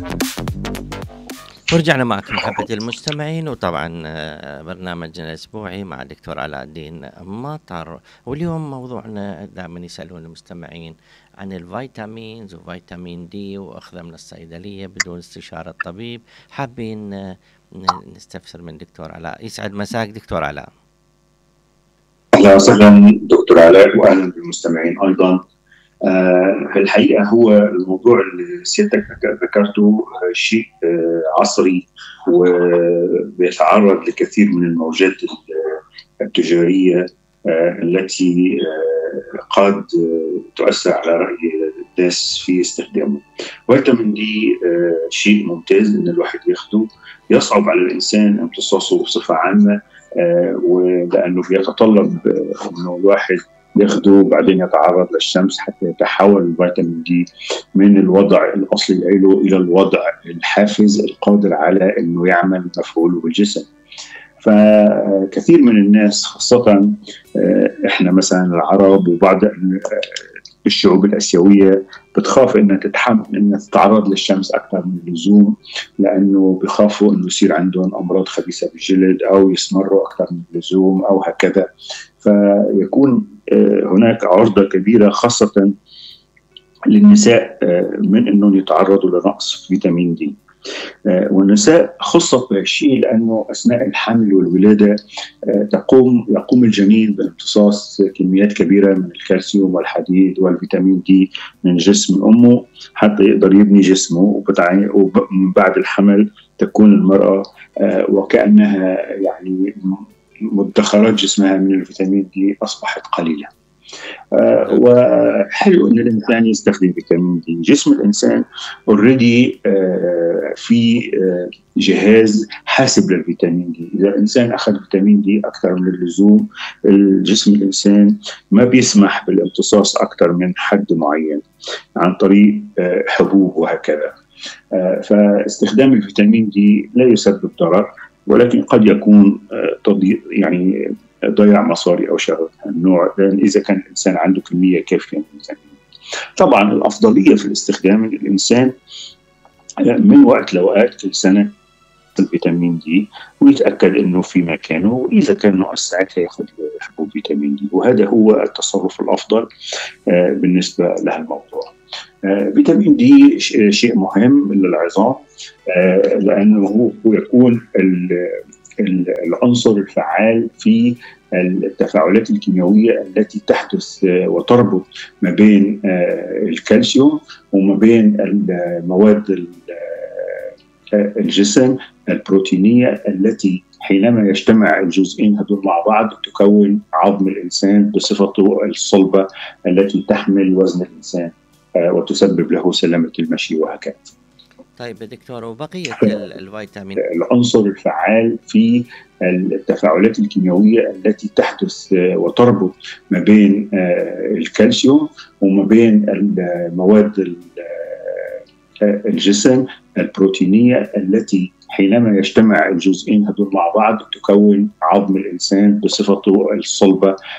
ورجعنا معكم محبة المستمعين، وطبعا برنامجنا الأسبوعي مع الدكتور علاء الدين مطر. واليوم موضوعنا دائما يسألون المستمعين عن الفيتامينز وفيتامين دي وأخذه من الصيدلية بدون استشارة الطبيب. حابين نستفسر من دكتور علاء. يسعد مساك دكتور علاء. أهلا وسهلا دكتور علاء، وأهلا بالمستمعين أيضا. في الحقيقة هو الموضوع اللي سيادتك ذكرته شيء عصري، وبيتعرض لكثير من الموجات التجارية التي قد تؤثر على رأي الناس في استخدامه. فيتامين دي شيء ممتاز إن الواحد ياخده. يصعب على الإنسان امتصاصه بصفة عامة، ولأنه بيتطلب إنه الواحد ياخده وبعدين يتعرض للشمس حتى يتحول الفيتامين دي من الوضع الأصلي له إلى الوضع الحافز القادر على إنه يعمل مفعوله بالجسم. فكثير من الناس خاصة إحنا مثلا العرب وبعض الشعوب الآسيوية بتخاف إنها تتعرض للشمس أكثر من اللزوم، لأنه بيخافوا إنه يصير عندهم أمراض خبيثة بالجلد أو يسمروا أكثر من اللزوم أو هكذا. فيكون هناك عرضة كبيرة خاصة للنساء من أنهم يتعرضوا لنقص فيتامين دي. والنساء خصت بهالشيء لأنه أثناء الحمل والولادة يقوم الجنين بامتصاص كميات كبيرة من الكالسيوم والحديد والفيتامين دي من جسم أمه حتى يقدر يبني جسمه. ومن بعد الحمل تكون المرأة وكأنها يعني مدخرات جسمها من الفيتامين دي أصبحت قليلة. وحلو ان الانسان يستخدم فيتامين دي. جسم الانسان اوريدي في جهاز حاسب للفيتامين دي. اذا الانسان اخذ فيتامين دي اكثر من اللزوم، الجسم الانسان ما بيسمح بالامتصاص اكثر من حد معين عن طريق حبوب وهكذا. فاستخدام الفيتامين دي لا يسبب ضرر، ولكن قد يكون يعني ضياع مصاري أو شيء من النوع، لأن إذا كان الإنسان عنده كمية كافية من الفيتامين. طبعا الأفضلية في الاستخدام إن الإنسان من وقت لوقت كل سنة الفيتامين دي ويتأكد إنه في مكانه، وإذا كان ناقص ساعتها يأخذ حبوب فيتامين دي، وهذا هو التصرف الأفضل بالنسبة لهالموضوع. فيتامين دي شيء مهم للعظام، لأنه هو يكون العنصر الفعال في التفاعلات الكيميائية التي تحدث وتربط ما بين الكالسيوم وما بين المواد الجسم البروتينية التي حينما يجتمع الجزئين هذول مع بعض تكون عظم الإنسان بصفته الصلبة التي تحمل وزن الإنسان وتسبب له سلامة المشي وهكذا. طيب دكتور، وبقية الفيتامين؟ العنصر الفعال في التفاعلات الكيميائية التي تحدث وتربط ما بين الكالسيوم وما بين المواد الجسم البروتينية التي حينما يجتمع الجزئين هذول مع بعض تكون عظم الإنسان بصفته الصلبة